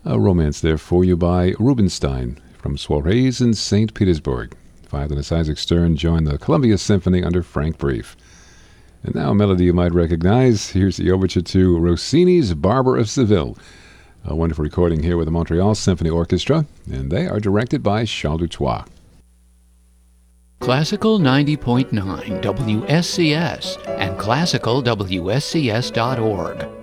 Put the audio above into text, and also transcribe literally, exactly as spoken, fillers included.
A romance there for you by Rubinstein from Soirees in Saint Petersburg. Violinist Isaac Stern joined the Columbia Symphony under Frank Brief. And now a melody you might recognize. Here's the overture to Rossini's Barber of Seville. A wonderful recording here with the Montreal Symphony Orchestra, and they are directed by Charles Dutoit. Classical ninety point nine W S C S and classical W S C S dot org.